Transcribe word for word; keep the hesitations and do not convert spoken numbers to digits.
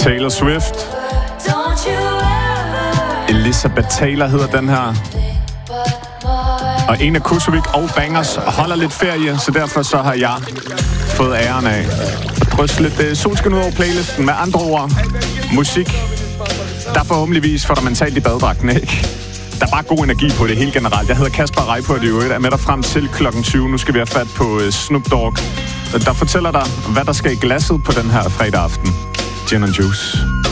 Taylor Swift. Elizabeth Taylor hedder den her. Og en af Kosovik og Bangers holder lidt ferie, så derfor så har jeg fået æren af at drysse lidt uh, solskin ud over playlisten. Med andre ord, musik, der forhåbentligvis får der mentalt i baddragten, ikke? Der er bare god energi på det helt generelt. Jeg hedder Kasper Reipo, og det er med dig frem til klokken tyve. Nu skal vi have fat på uh, Snoop Dogg, der fortæller dig, hvad der skal i glasset på den her fredag aften. Gin and juice.